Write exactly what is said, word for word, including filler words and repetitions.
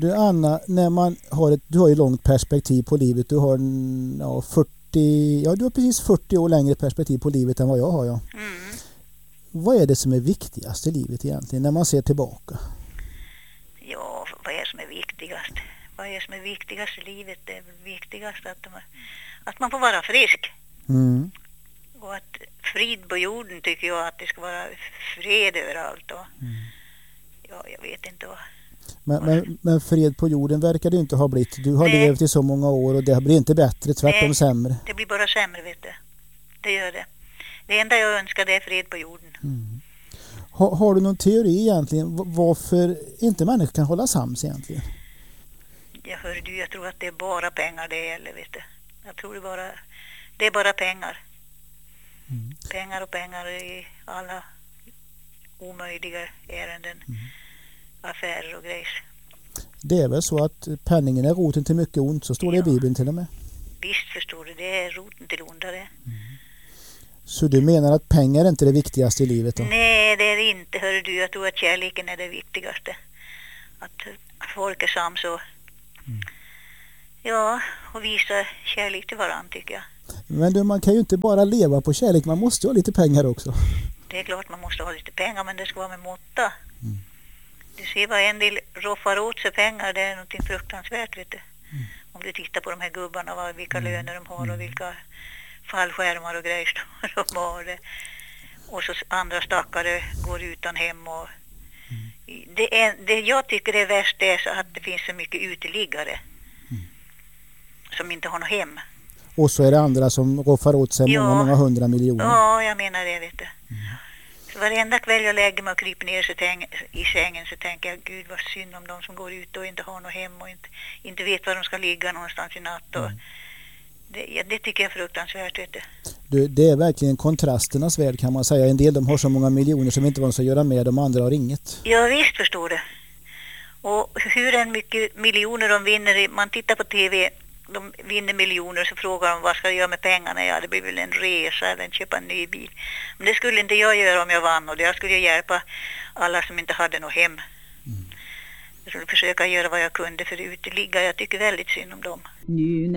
Du Anna, när man har ett, du har ju långt perspektiv på livet. Du har ja, fyrtio, ja, du har precis fyrtio år längre perspektiv på livet än vad jag har. Ja. Mm. Vad är det som är viktigast i livet egentligen när man ser tillbaka? Ja, vad är det som är viktigast? Vad är det som är viktigast i livet? Det är viktigast att man, att man får vara frisk. Mm. Och att frid på jorden tycker jag att det ska vara fred överallt. Och, Mm. ja, jag vet inte vad. Men, men, men fred på jorden verkar det inte ha blivit. Du har Nej. levt i så många år och det blir inte bättre, tvärtom Nej, sämre. Det blir bara sämre, vet du. Det gör det. Det enda jag önskar det är fred på jorden. Mm. Har, har du någon teori egentligen varför inte människor kan hålla sams egentligen? Jag hör du, jag tror att det är bara pengar det gäller, vet du. Jag tror det bara, det är bara pengar. Mm. Pengar och pengar i alla omöjliga ärenden. Mm. Affärer och grejs. Det är väl så att penningen är roten till mycket ont, så står det Ja. i Bibeln till och med. Visst förstår du, det är roten till onda det. Mm. Så du menar att pengar är inte det viktigaste i livet då? Nej, det är det inte, hör du. Jag tror att kärleken är det viktigaste. Att folk är sams och Mm. ja, och visa kärlek till varandra, tycker jag. Men du, man kan ju inte bara leva på kärlek, man måste ju ha lite pengar också. Det är klart man måste ha lite pengar, men det ska vara med måtta. Mm. Du ser vad en del roffar åt sig pengar, det är någonting fruktansvärt, vet du. Mm. Om du tittar på de här gubbarna, vad, vilka Mm. löner de har och vilka fallskärmar och grejer de har. Och så andra stackare går utan hem. Och Mm. det, är, det jag tycker är värst är så att det finns så mycket uteliggare Mm. som inte har något hem. Och så är det andra som roffar åt sig Ja. många, många hundra miljoner. Ja, jag menar det, vet du. Mm. Så varenda kväll jag lägger mig och kryper ner så tänk, i sängen så tänker jag, gud vad synd om de som går ut och inte har något hem och inte, inte vet var de ska ligga någonstans i natt. Och Mm. det, ja, det tycker jag är fruktansvärt, vet du. Du, det är verkligen kontrasternas värld, kan man säga. En del de har så många miljoner som inte vad de ska göra med, de andra har inget. Ja, visst förstår du. Och hur en mycket miljoner de vinner, man tittar på tv, de vinner miljoner, så frågar de vad ska jag göra med pengarna? Ja, det blir väl en resa eller en köpa en ny bil. Men det skulle inte jag göra om jag vann, och jag skulle hjälpa alla som inte hade något hem. Mm. Jag skulle försöka göra vad jag kunde för uteliggare. Jag tycker väldigt synd om dem. Nu